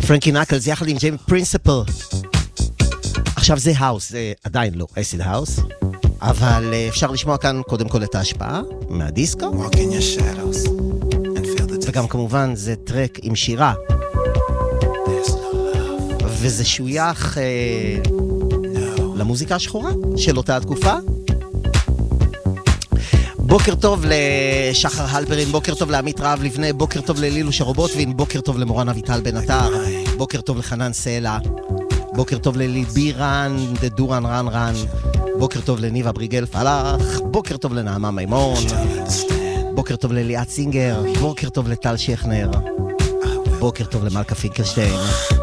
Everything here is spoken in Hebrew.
פרנקי נקלס יחד עם ג'יימי פרינסיפל. עכשיו זה האוס, זה עדיין לא אסיד האוס, אבל אפשר לשמוע כאן קודם כל את ההשפעה מהדיסקו, וגם כמובן זה טרק עם שירה, וזה שוייך למוזיקה השחורה של אותה התקופה. בוקר טוב לשחר הלפרין, בוקר טוב לעמית רהב לבנה, בוקר טוב ללילו שרובוטבין, בוקר טוב למורן אביטל בן עטר, בוקר טוב לחנן סלע, בוקר טוב לליד בירן, דדורן רן רן, בוקר טוב לניבה בריגל פלח, בוקר טוב לנעמה מימון, בוקר טוב לליאת סינגר, בוקר טוב לטל שכנר, בוקר טוב למלכה פינקלשטיין.